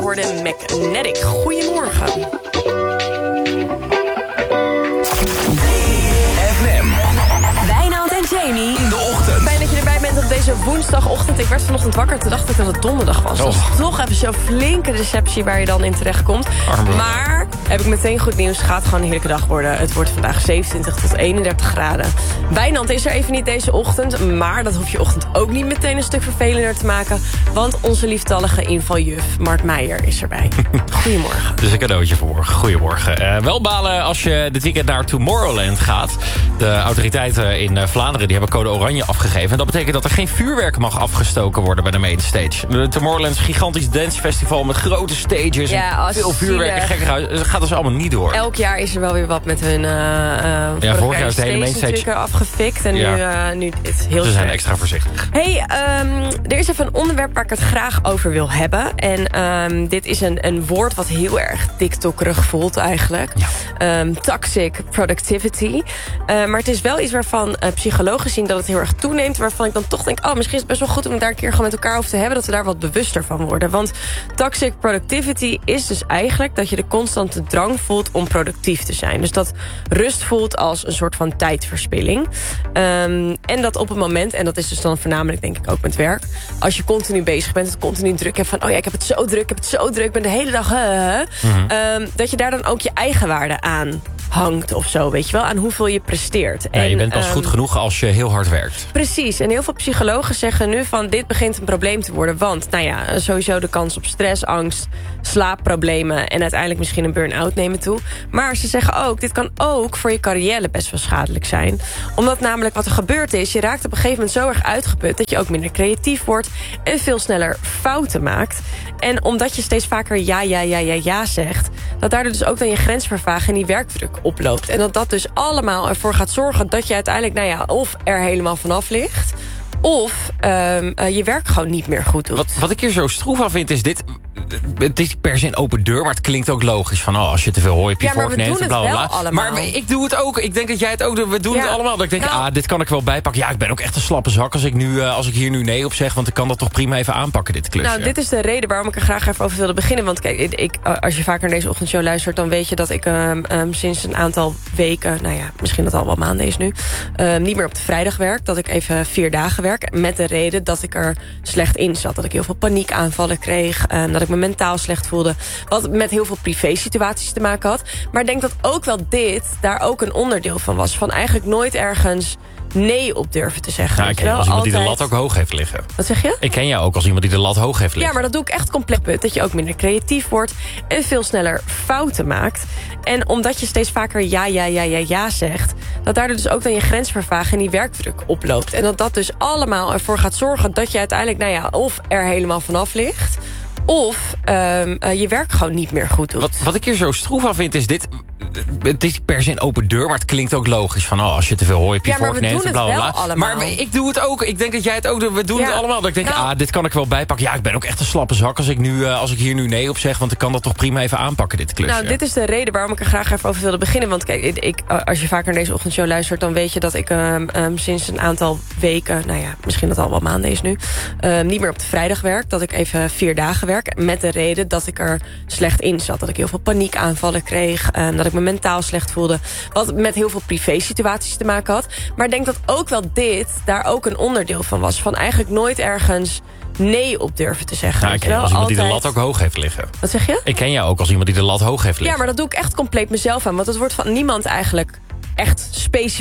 Worden Magnetic. Goedemorgen. FM. Wijnand en Jamie. In de ochtend. Fijn dat je erbij bent op deze woensdagochtend. Ik werd vanochtend wakker, toen dacht ik dat het donderdag was. Dat is toch even zo'n flinke deceptie waar je dan in terecht komt. Maar heb ik meteen goed nieuws. Het gaat gewoon een heerlijke dag worden. Het wordt vandaag 27 tot 31 graden. Wijnand is er even niet deze ochtend. Maar dat hoeft je ochtend ook niet meteen een stuk vervelender te maken. Want onze lieftallige invaljuf Mart Meijer is erbij. Goedemorgen. Dus een cadeautje voor morgen. Goedemorgen. Wel balen als je dit weekend naar Tomorrowland gaat. De autoriteiten in Vlaanderen die hebben code oranje afgegeven. En dat betekent dat er geen vuurwerk mag afgestoken worden bij de mainstage. De Tomorrowland is een gigantisch dancefestival met grote stages. Ja, en veel vuurwerk en gekkigheid. Dat gaat dus allemaal niet door. Elk jaar is er wel weer wat met hun vorig jaar is de hele mainstage natuurlijk afgefikt. En nu is heel Ze zijn extra voorzichtig. Hey, er is even een onderwerp waar ik het graag over wil hebben. En dit is een woord wat heel erg TikTokerig voelt eigenlijk. Ja. Toxic productivity. Maar het is wel iets waarvan psychologen zien dat het heel erg toeneemt. Waarvan ik dan toch denk, misschien is het best wel goed om het daar een keer gewoon met elkaar over te hebben. Dat we daar wat bewuster van worden. Want toxic productivity is dus eigenlijk dat je de constante drang voelt om productief te zijn. Dus dat rust voelt als een soort van tijdverspilling. En dat op het moment, en dat is dus dan voornamelijk denk ik ook met werk. Als je continu bezig bent, het continu druk hebt van, ik heb het zo druk, ik ben de hele dag, dat je daar dan ook je eigen waarde aan hangt of zo, weet je wel, aan hoeveel je presteert. Ja, je bent pas goed genoeg als je heel hard werkt. Precies, en heel veel psychologen zeggen nu van dit begint een probleem te worden, want sowieso de kans op stress, angst, slaapproblemen en uiteindelijk misschien een burn-out nemen toe. Maar ze zeggen ook, dit kan ook voor je carrière best wel schadelijk zijn. Omdat namelijk wat er gebeurt is, je raakt op een gegeven moment zo erg uitgeput dat je ook minder creatief wordt en veel sneller fouten maakt. En omdat je steeds vaker ja zegt, dat daardoor dus ook dan je grensvervagen en die werkdruk oploopt. En dat dus allemaal ervoor gaat zorgen dat je uiteindelijk, of er helemaal vanaf ligt, of je werk gewoon niet meer goed doet. Wat ik hier zo stroef aan vind is dit. Het is per se een open deur, maar het klinkt ook logisch. Van als je te veel hooi op je vork neemt. Maar ik doe het ook. Ik denk dat jij het ook doet. We doen het allemaal. Dat ik denk, dit kan ik wel bijpakken. Ja, ik ben ook echt een slappe zak als ik hier nu nee op zeg. Want ik kan dat toch prima even aanpakken, dit klusje. Nou, dit is de reden waarom ik er graag even over wilde beginnen. Want kijk, als je vaker naar deze ochtendshow luistert, dan weet je dat ik sinds een aantal weken, misschien dat al wel maanden is nu, niet meer op de vrijdag werk. Dat ik even 4 dagen werk. Met de reden dat ik er slecht in zat. Dat ik heel veel paniekaanvallen kreeg. Dat ik me mentaal slecht voelde. Wat met heel veel privé-situaties te maken had. Maar ik denk dat ook wel dit daar ook een onderdeel van was. Van eigenlijk nooit ergens nee op durven te zeggen. Ik ken je als iemand die de lat ook hoog heeft liggen. Wat zeg je? Ik ken jou ook als iemand die de lat hoog heeft liggen. Ja, maar dat doe ik echt compleet put. Dat je ook minder creatief wordt en veel sneller fouten maakt. En omdat je steeds vaker ja zegt, dat daardoor dus ook dan je grensvervagen en die werkdruk oploopt. En dat dus allemaal ervoor gaat zorgen dat je uiteindelijk, of er helemaal vanaf ligt, of je werk gewoon niet meer goed doet. Wat ik hier zo stroef aan vind is dit. Het is per se een open deur, maar het klinkt ook logisch. Van als je te veel hooi op je vork neemt. Maar ik doe het ook. Ik denk dat jij het ook doet. We doen het allemaal. Dat ik denk, dit kan ik wel bijpakken. Ja, ik ben ook echt een slappe zak als ik hier nu nee op zeg. Want ik kan dat toch prima even aanpakken, dit klusje. Nou, dit is de reden waarom ik er graag even over wilde beginnen. Want kijk, als je vaker naar deze ochtendshow luistert, dan weet je dat ik sinds een aantal weken, misschien dat al wel maanden is nu, niet meer op de vrijdag werk. Dat ik even 4 dagen werk. Met de reden dat ik er slecht in zat. Dat ik heel veel paniekaanvallen kreeg. Dat ik me mentaal slecht voelde. Wat met heel veel privé-situaties te maken had. Maar ik denk dat ook wel dit daar ook een onderdeel van was. Van eigenlijk nooit ergens nee op durven te zeggen. Ik ken je als iemand die de lat ook hoog heeft liggen. Wat zeg je? Ik ken jou ook als iemand die de lat hoog heeft liggen. Ja, maar dat doe ik echt compleet mezelf aan. Want het wordt van niemand eigenlijk echt specifiek